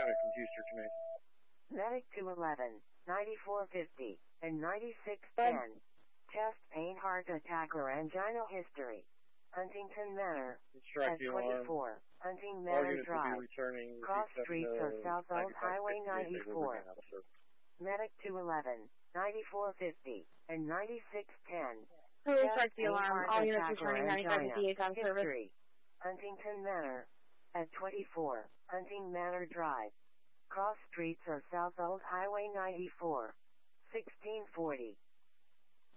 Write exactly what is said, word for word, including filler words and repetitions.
kind of confused her to me. Medic two eleven, ninety-four fifty, and ninety-six ten. Chest pain, heart attack, or angina history. Huntington Manor, at twenty-four. Hunting Manor Drive. Cross Streets or South Old Highway ninety-four. Medic two eleven, ninety-four fifty, and ninety-six ten. Who will start the alarm? All units returning ninety-five fifty-eight on service. Huntington Manor, at twenty-four. Hunting Manor Drive. Cross Streets or South Old Highway ninety-four. sixteen forty.